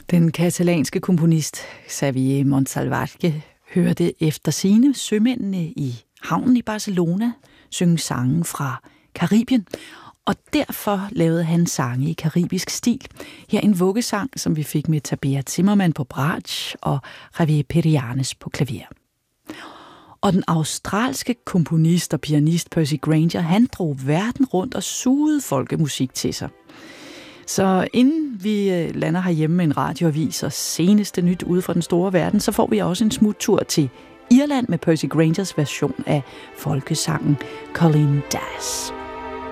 Den katalanske komponist Xavier Montsalvatge hørte efter sigende sømændene i havnen i Barcelona synge sange fra Caribien, og derfor lavede han sange i karibisk stil. Her en vuggesang, som vi fik med Tabea Zimmermann på bratsch og Javier Perianes på klaver. Og den australske komponist og pianist Percy Grainger, han drog verden rundt og sugede folkemusik til sig. Så inden vi lander herhjemme med en radioavis og seneste nyt ude fra den store verden, så får vi også en smuttur til Irland med Percy Graingers version af folkesangen Colleen Das.